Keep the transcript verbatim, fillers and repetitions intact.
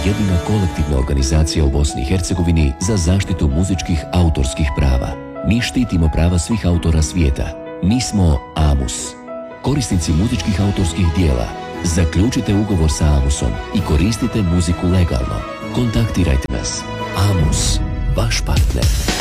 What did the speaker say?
jedina kolektivna organizacija u Bosni i Hercegovini za zaštitu muzičkih autorskih prava. Mi štitimo prava svih autora svijeta. Mi smo AMUS. Korisnici muzičkih autorskih dijela, zaključite ugovor sa AMUSom i koristite muziku legalno. Kontaktirajte nas. AMUS, vaš partner.